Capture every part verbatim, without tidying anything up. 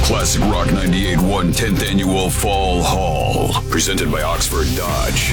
Classic Rock ninety-eight point one tenth Annual Fall Haul. Presented by Oxford Dodge.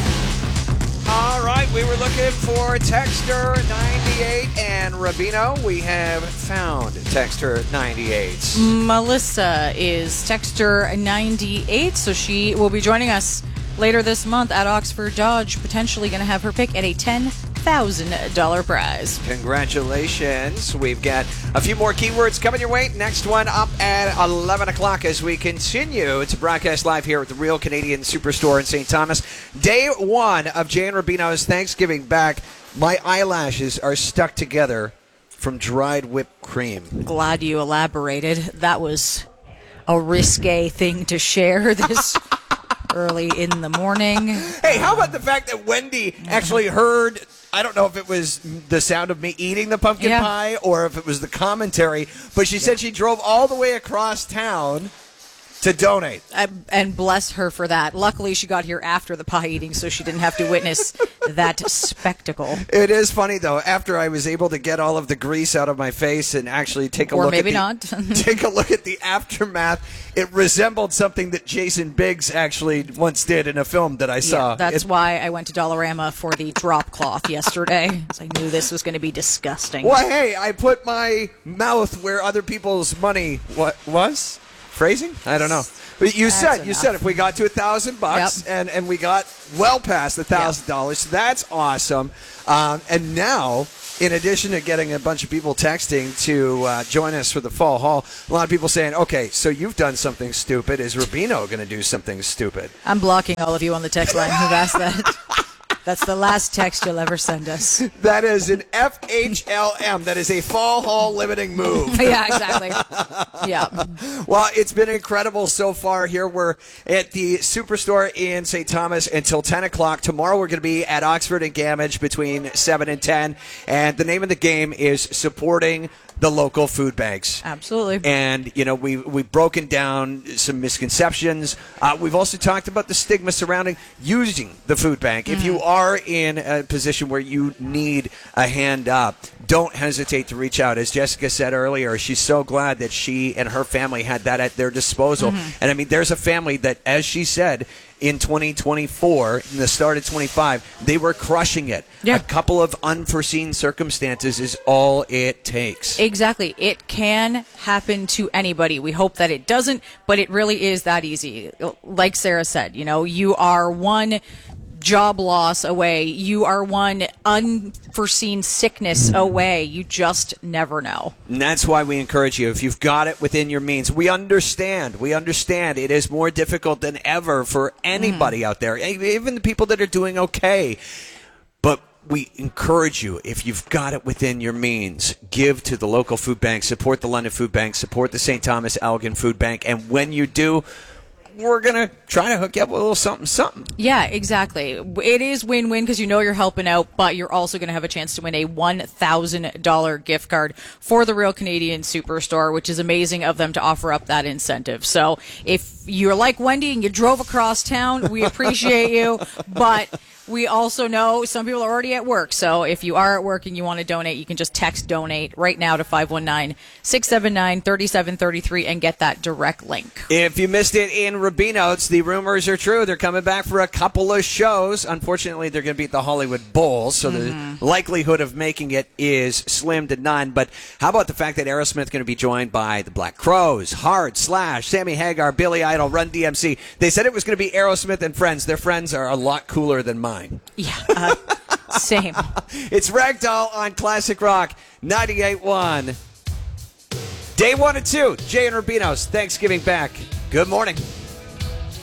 All right, we were looking for Texter ninety-eight and Rubino. We have found Texter ninety-eight. Melissa is Texter ninety-eight, so she will be joining us later this month at Oxford Dodge, potentially going to have her pick at a ten thousand dollars prize. Congratulations. We've got a few more keywords coming your way. Next one up at eleven o'clock as we continue to broadcast live here at the Real Canadian Superstore in Saint Thomas. Day one of Jay and Rubino's Thanksgiving back. My eyelashes are stuck together from dried whipped cream. Glad you elaborated. That was a risque thing to share this early in the morning. Hey, how about the fact that Wendy actually heard, I don't know if it was the sound of me eating the pumpkin yeah. pie or if it was the commentary, but she yeah. said she drove all the way across town to donate. I, and bless her for that. Luckily, she got here after the pie eating, so she didn't have to witness that spectacle. It is funny, though, after I was able to get all of the grease out of my face and actually take a or look maybe at the, not. take a look at the aftermath, it resembled something that Jason Biggs actually once did in a film that I saw. Yeah, that's it, why I went to Dollarama for the drop cloth yesterday, because I knew this was going to be disgusting. Well, hey, I put my mouth where other people's money what was? Phrasing? I don't know. But you That's said enough. you said if we got to a thousand bucks Yep. and and we got well past a thousand dollars, so that's awesome. Um, and now, in addition to getting a bunch of people texting to uh, join us for the fall haul, a lot of people saying, "Okay, so you've done something stupid. Is Rubino going to do something stupid?" I'm blocking all of you on the text line who've asked that. That's the last text you'll ever send us. That is an F H L M. That is a fall haul limiting move. Yeah, exactly. Yeah. Well, it's been incredible so far here. We're at the Superstore in Saint Thomas until ten o'clock. Tomorrow we're going to be at Oxford and Gamage between seven and ten. And the name of the game is supporting the local food banks. Absolutely. And, you know, we, we've broken down some misconceptions. Uh, we've also talked about the stigma surrounding using the food bank. Mm-hmm. If you are in a position where you need a hand up, don't hesitate to reach out. As Jessica said earlier, she's so glad that she and her family had that at their disposal. Mm-hmm. And, I mean, there's a family that, as she said, in twenty twenty-four, in the start of twenty-five, they were crushing it. Yeah. A couple of unforeseen circumstances is all it takes. Exactly. It can happen to anybody. We hope that it doesn't, but it really is that easy. Like Sarah said, you know, you are one job loss away. You are one unforeseen sickness away. You just never know. And that's why we encourage you, if you've got it within your means, we understand. We understand it is more difficult than ever for anybody mm. out there, even the people that are doing okay. But we encourage you, if you've got it within your means, give to the local food bank, support the London Food Bank, support the Saint Thomas Elgin Food Bank, and when you do, we're going to try to hook you up with a little something, something. Yeah, exactly. It is win-win because you know you're helping out, but you're also going to have a chance to win a one thousand dollars gift card for the Real Canadian Superstore, which is amazing of them to offer up that incentive. So if you're like Wendy and you drove across town, we appreciate you, but we also know some people are already at work. So if you are at work and you want to donate, you can just text donate right now to five one nine, six seven nine, three seven three three and get that direct link. If you missed it in Rubino's, the rumors are true. They're coming back for a couple of shows. Unfortunately, they're going to be at the Hollywood Bowl, so mm-hmm. the likelihood of making it is slim to none. But how about the fact that Aerosmith is going to be joined by the Black Crowes, Hard, Slash, Sammy Hagar, Billy Idol, Run D M C. They said it was going to be Aerosmith and friends. Their friends are a lot cooler than mine. Yeah, uh, same. It's Ragdoll on Classic Rock ninety-eight point one. Day one and two, Jay and Rubino's Thanksgiving back. Good morning.